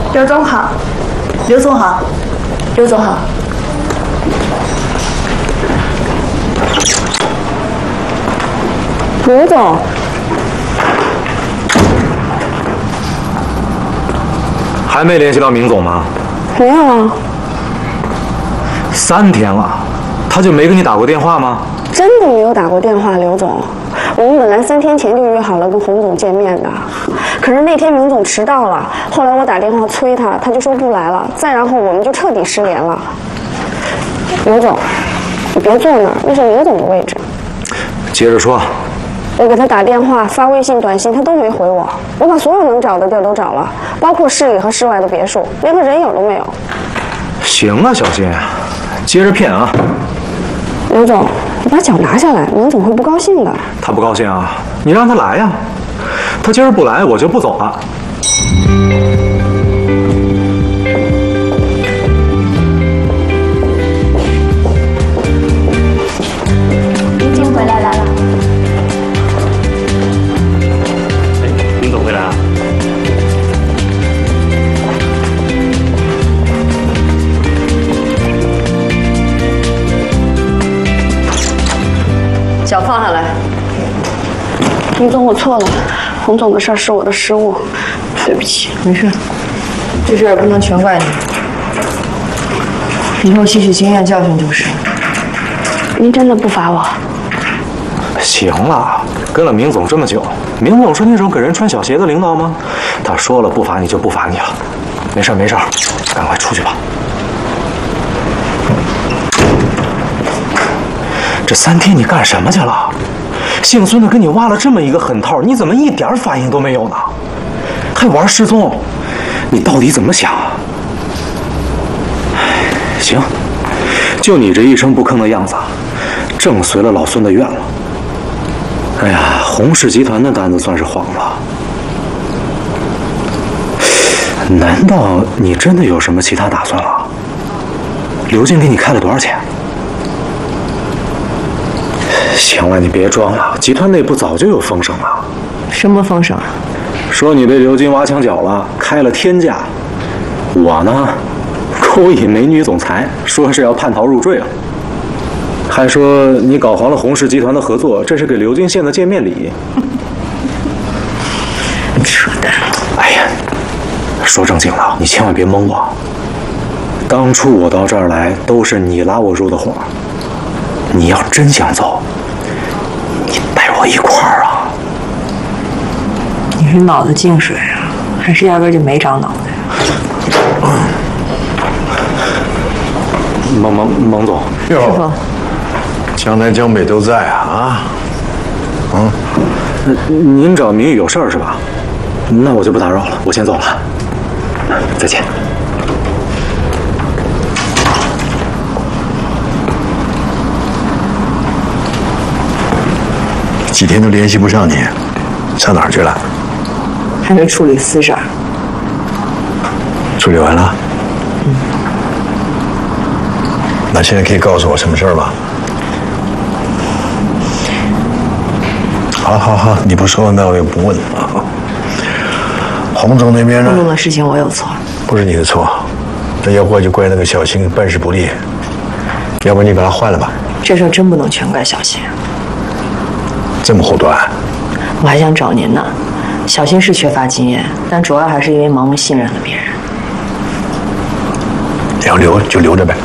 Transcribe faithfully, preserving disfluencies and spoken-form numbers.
刘总好， 刘总好，刘总好。 刘总， 还没联系到明总吗？ 没有啊。 三天了，他就没给你打过电话吗？ 真的没有打过电话，刘总。我们本来三天前就约好了跟洪总见面的，可是那天明总迟到了，后来我打电话催他，他就说不来了，再然后我们就彻底失联了。刘总，你别坐那儿，那是明总的位置。 接着说。 我给他打电话、发微信、短信，他都没回我。我把所有能找的地儿都找了，包括市里和市外的别墅，连个人影都没有。 行啊，小新，接着骗啊！ 刘总，你把脚拿下来，明总会不高兴的。 他不高兴啊，你让他来呀。他今儿不来，我就不走了。 明总回来了。 明总回来了。 脚放下来。 明总，我错了，洪总的事儿是我的失误，对不起。 没事，这事儿也不能全怪你，以后吸取经验教训就是。 您真的不罚我？ 行了，跟了明总这么久，明总是那种给人穿小鞋的领导吗？他说了不罚你就不罚你了。没事没事，赶快出去吧。这三天你干什么去了？姓孙的给你挖了这么一个狠套，你怎么一点反应都没有呢？还玩失踪，你到底怎么想啊？行，就你这一声不吭的样子，正随了老孙的愿了。哎呀，洪氏集团的单子算是黄了。难道你真的有什么其他打算了？刘静给你开了多少钱？行了，你别装了，集团内部早就有风声了。 什么风声啊？ 说你被刘金挖墙脚了，开了天价。我呢，勾引美女总裁，说是要叛逃入赘了。还说你搞黄了洪氏集团的合作，这是给刘金献的见面礼。 扯淡！ 哎呀，说正经的，你千万别蒙我。当初我到这儿来，都是你拉我入的伙。你要真想走，你带我一块儿啊！ 你是脑子进水啊，还是压根就没长脑袋？ 蒙蒙蒙总， 师傅， 江南江北都在啊啊！ 嗯，您找明玉有事儿是吧？那我就不打扰了，我先走了，再见。 几天都联系不上你，上哪儿去了？ 还没处理私事儿。 处理完了？ 嗯。 那现在可以告诉我什么事儿吗？好好好，你不说那我也不问啊。洪总那边呢？ 洪总的事情我有错。 不是你的错，这要怪就怪那个小新办事不力，要不你把他换了吧。 这事儿真不能全怪小新。 这么护短？ 我还想找您呢。小新是缺乏经验，但主要还是因为盲目信任了别人。 要留就留着呗。